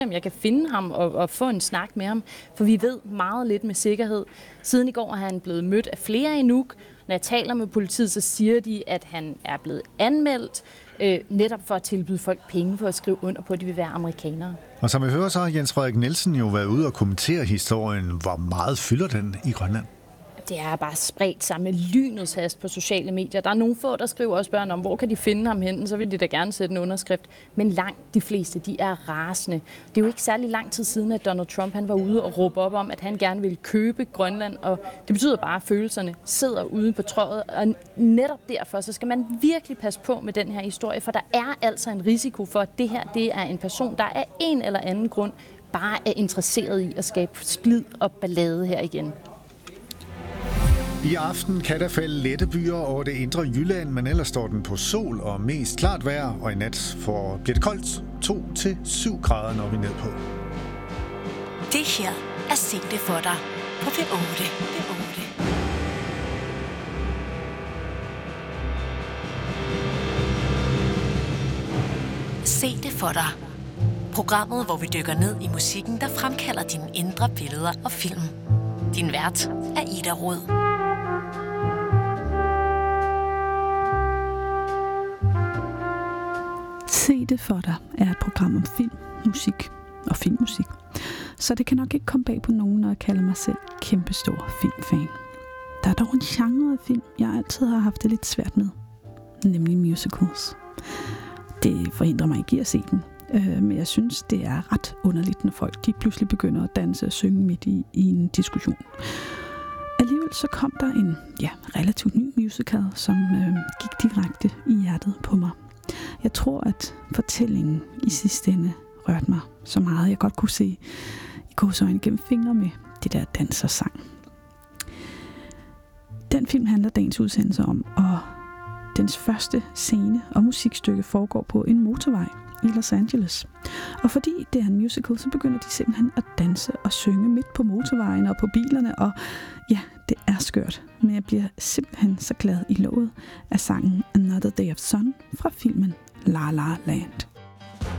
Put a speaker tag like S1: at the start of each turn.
S1: om jeg kan finde ham og få en snak med ham, for vi ved meget lidt med sikkerhed. Siden i går er han blevet mødt af flere i Nuuk. Når jeg taler med politiet, så siger de, at han er blevet anmeldt, netop for at tilbyde folk penge for at skrive under på, at de vil være amerikanere.
S2: Og som vi hører, så har Jens Frederik Nielsen jo været ude og kommentere historien. Hvor meget fylder den i Grønland?
S1: Det er bare spredt sammen med lynets hast på sociale medier. Der er nogle få, der skriver også børn om, hvor kan de finde ham hen, så vil de da gerne sætte en underskrift. Men langt de fleste, de er rasende. Det er jo ikke særlig lang tid siden, at Donald Trump han var ude og råbe op om, at han gerne ville købe Grønland. Og det betyder bare, at følelserne sidder ude på trøjet. Og netop derfor, så skal man virkelig passe på med den her historie, for der er altså en risiko for, at det her det er en person, der af en eller anden grund bare er interesseret i at skabe splid og ballade her igen.
S2: I aften kan der falde lette byer over det indre Jylland, men ellers står den på sol og mest klart vejr, og i nat bliver det koldt 2-7 grader, når vi er ned på.
S3: Det her er Se det for dig på P8. Se det for dig. Programmet, hvor vi dykker ned i musikken, der fremkalder dine indre billeder og film. Din vært er Ida Rød.
S4: Se det for dig er et program om film, musik og filmmusik. Så det kan nok ikke komme bag på nogen, når jeg kalder mig selv kæmpestor filmfan. Der er dog en genre af film, jeg altid har haft det lidt svært med. Nemlig musicals. Det forhindrer mig ikke i at se den. Men jeg synes, det er ret underligt, når folk de pludselig begynder at danse og synge midt i en diskussion. Alligevel så kom der en relativt ny musical, som gik direkte i hjertet på mig. Jeg tror, at fortællingen i sidste ende rørte mig så meget, jeg godt kunne se i gåseøjne gennem fingre med det der dans og sang. Den film handler dagens udsendelse om, og dens første scene og musikstykke foregår på en motorvej i Los Angeles. Og fordi det er en musical, så begynder de simpelthen at danse og synge midt på motorvejen og på bilerne, og ja, det er skørt. Men jeg bliver simpelthen så glad i låget af sangen Another Day of Sun fra filmen La La Land.